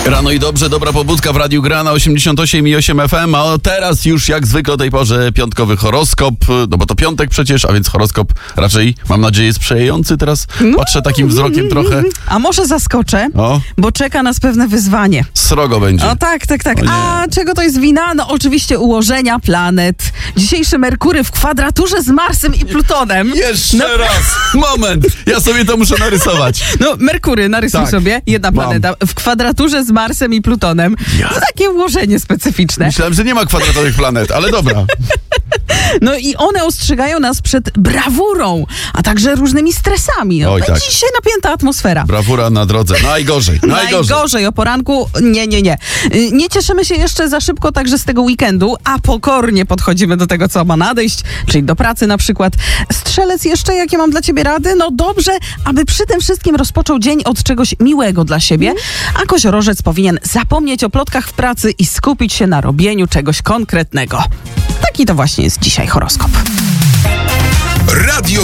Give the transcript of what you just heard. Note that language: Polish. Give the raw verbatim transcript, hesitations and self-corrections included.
Rano i dobrze, dobra pobudka w Radiu Gra na osiemdziesiąt osiem i osiem F M, a teraz już jak zwykle o tej porze piątkowy horoskop, no bo to piątek przecież, a więc horoskop raczej, mam nadzieję, sprzyjający teraz. Patrzę takim wzrokiem trochę. A może zaskoczę, O. bo czeka nas pewne wyzwanie. Srogo będzie. O tak, tak, tak. O nie. A czego to jest wina? No oczywiście ułożenia planet. Dzisiejszy Merkury w kwadraturze z Marsem i Plutonem. Jeszcze No. raz! Moment! Ja sobie to muszę narysować. No Merkury, narysuj Tak. sobie. Jedna Mam. planeta w kwadraturze z Marsem i Plutonem. Ja. To takie ułożenie specyficzne. Myślałem, że nie ma kwadratowych planet, ale dobra. No i one ostrzegają nas przed brawurą, a także różnymi stresami. No, Oj, będzie tak. dzisiaj napięta atmosfera. Brawura na drodze. Najgorzej, najgorzej. Najgorzej o poranku. Nie, nie, nie. Y, Nie cieszymy się jeszcze za szybko także z tego weekendu, a pokornie podchodzimy do tego, co ma nadejść, czyli do pracy na przykład. Strzelec jeszcze, jakie mam dla ciebie rady? No dobrze, aby przy tym wszystkim rozpoczął dzień od czegoś miłego dla siebie, a koziorożec powinien zapomnieć o plotkach w pracy i skupić się na robieniu czegoś konkretnego. Taki to właśnie jest dzisiaj horoskop. Radio